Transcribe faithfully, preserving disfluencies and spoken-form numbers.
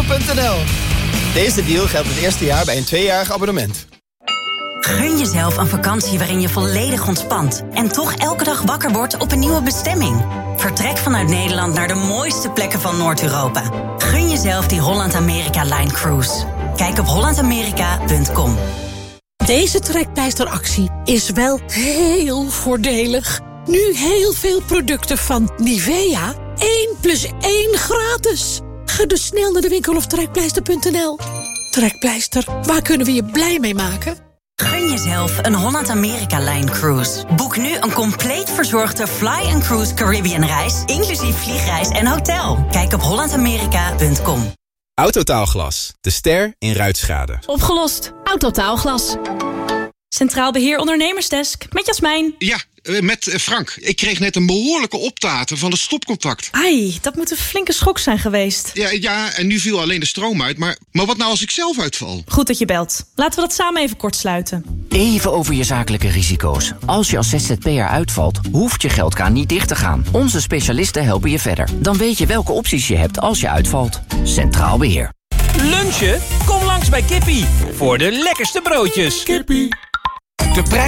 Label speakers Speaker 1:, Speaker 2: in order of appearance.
Speaker 1: punt n l. Deze deal geldt het eerste jaar bij een tweejarig abonnement.
Speaker 2: Gun jezelf een vakantie waarin je volledig ontspant en toch elke dag wakker wordt op een nieuwe bestemming. Vertrek vanuit Nederland naar de mooiste plekken van Noord-Europa. Gun jezelf die Holland-Amerika-Line Cruise. Kijk op holland amerika punt com.
Speaker 3: Deze trekpleisteractie is wel heel voordelig. Nu heel veel producten van Nivea. één plus één gratis. Ga dus snel naar de winkel of trekpleister punt n l. Trekpleister, waar kunnen we je blij mee maken?
Speaker 2: Gun jezelf een Holland-Amerika-Line Cruise. Boek nu een compleet verzorgde Fly and Cruise Caribbean reis, inclusief vliegreis en hotel. Kijk op holland amerika punt com.
Speaker 4: Autotaalglas, de ster in ruitschade.
Speaker 5: Opgelost. Autotaalglas. Centraal Beheer Ondernemersdesk, met Jasmijn.
Speaker 6: Ja, met Frank. Ik kreeg net een behoorlijke optater van het stopcontact.
Speaker 5: Ai, dat moet een flinke schok zijn geweest.
Speaker 6: Ja, ja, en nu viel alleen de stroom uit. Maar, maar wat nou als ik zelf uitval?
Speaker 5: Goed dat je belt. Laten we dat samen even kort sluiten.
Speaker 7: Even over je zakelijke risico's. Als je als Z Z P'er uitvalt, hoeft je geldkraan niet dicht te gaan. Onze specialisten helpen je verder. Dan weet je welke opties je hebt als je uitvalt. Centraal Beheer.
Speaker 8: Lunchen? Kom langs bij Kippie. Voor de lekkerste broodjes.
Speaker 9: Kippie. De prijs